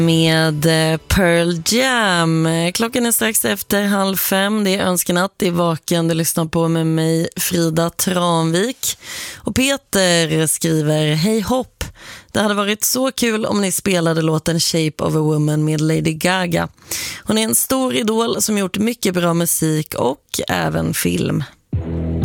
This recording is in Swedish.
med Pearl Jam. Klockan är strax efter 4:30. Det är Önskenatt, det är Vaken. Du lyssnar på med mig, Frida Tranvik. Och Peter skriver: Hej hopp, det hade varit så kul om ni spelade låten Shape of a Woman med Lady Gaga. Hon är en stor idol som gjort mycket bra musik och även film.